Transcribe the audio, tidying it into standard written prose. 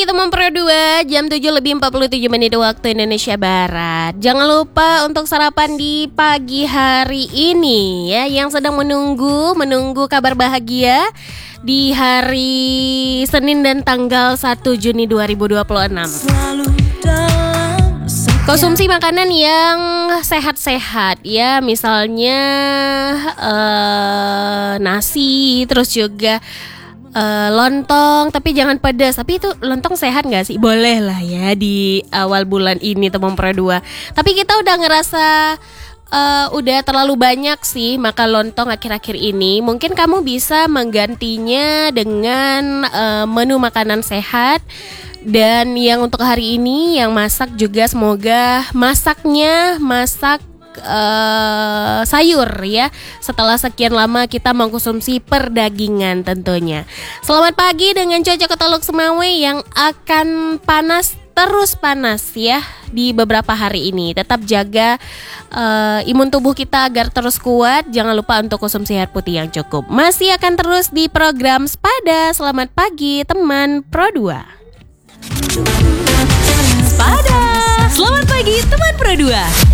Kita Pro 2 jam 7:47 waktu Indonesia Barat. Jangan lupa untuk sarapan di pagi hari ini ya, yang sedang menunggu kabar bahagia di hari Senin dan tanggal 1 Juni 2026. Konsumsi makanan yang sehat-sehat ya, misalnya nasi, terus juga lontong, tapi jangan pedas. Tapi itu lontong sehat gak sih? Boleh lah ya di awal bulan ini Teman Pro 2. Tapi kita udah ngerasa udah terlalu banyak sih makan lontong akhir-akhir ini. Mungkin kamu bisa menggantinya dengan menu makanan sehat. Dan yang untuk hari ini yang masak juga semoga masak sayur ya. Setelah sekian lama kita mengkonsumsi perdagingan tentunya. Selamat pagi dengan cuaca Keteluk Semawe yang akan terus panas ya di beberapa hari ini. Tetap jaga imun tubuh kita agar terus kuat. Jangan lupa untuk konsumsi air putih yang cukup. Masih akan terus di program Sepada. Selamat pagi teman Pro 2. Sepada. Selamat pagi teman Pro 2.